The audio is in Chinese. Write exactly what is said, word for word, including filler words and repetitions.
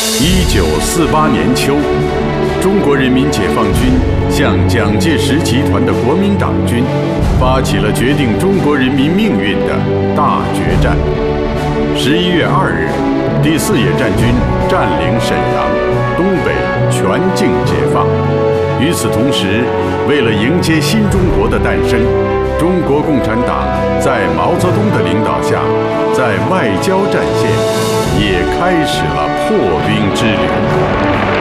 一九四八年秋，中国人民解放军向蒋介石集团的国民党军发起了决定中国人民命运的大决战。十一月二日，第四野战军占领沈阳，东北全境解放。与此同时，为了迎接新中国的诞生，中国共产党在毛泽东的领导下，在外交战线也开始了破冰之旅。